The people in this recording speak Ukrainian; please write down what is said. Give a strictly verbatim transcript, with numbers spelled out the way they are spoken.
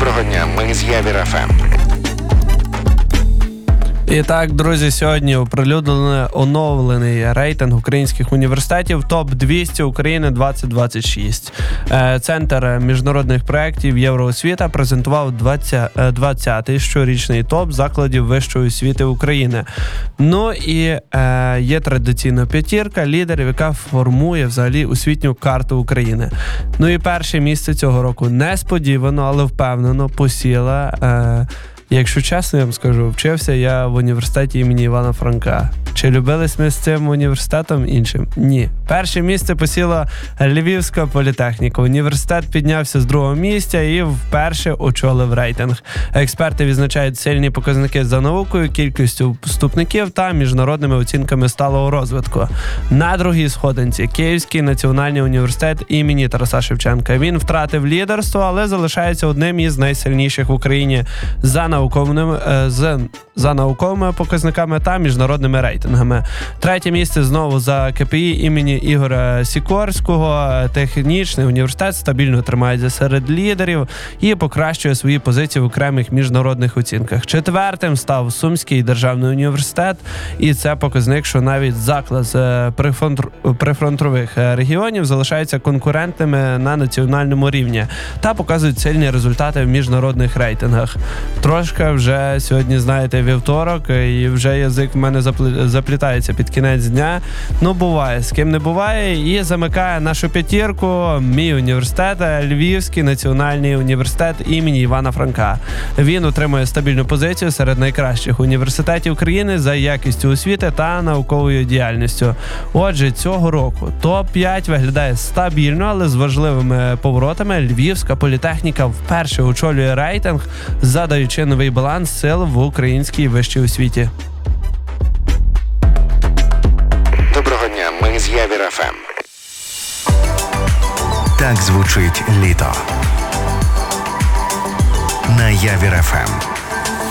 Доброго дня, ми з Явір еф ем. І так, друзі, сьогодні оприлюднений оновлений рейтинг українських університетів топ двісті України двадцять двадцять шість. Центр міжнародних проєктів Євроосвіта презентував двадцятий щорічний топ закладів вищої освіти України. Ну і е, є традиційна п'ятірка лідерів, яка формує взагалі освітню карту України. Ну і перше місце цього року несподівано, але впевнено посіла... Е, Якщо чесно, я вам скажу, вчився я в університеті імені Івана Франка. Чи любились ми з цим університетом іншим? Ні. Перше місце посіла Львівська політехніка. Університет піднявся з другого місця і вперше очолив рейтинг. Експерти відзначають сильні показники за наукою, кількістю вступників та міжнародними оцінками сталого розвитку. На другій сходинці Київський національний університет імені Тараса Шевченка. Він втратив лідерство, але залишається одним із найсильніших в Україні за науковими, з, за науковими показниками та міжнародними рейтингами. Третє місце знову за ке пе і імені Ігоря Сікорського. Технічний університет стабільно тримається серед лідерів і покращує свої позиції в окремих міжнародних оцінках. Четвертим став Сумський державний університет, і це показник, що навіть заклад з прифронтових регіонів залишаються конкурентними на національному рівні та показують сильні результати в міжнародних рейтингах. Трошки вже сьогодні, знаєте, вівторок, і вже язик в мене заплітається під кінець дня. Ну, буває, з ким не буває. І замикає нашу п'ятірку мій університет, Львівський національний університет імені Івана Франка. Він отримує стабільну позицію серед найкращих університетів країни за якістю освіти та науковою діяльністю. Отже, цього року топ п'ять виглядає стабільно, але з важливими поворотами. Львівська політехніка вперше очолює рейтинг, задаючи новий баланс сил в українській вищій освіті. Доброго дня, ми з Явір еф ем. Так звучить літо. На Явір еф ем.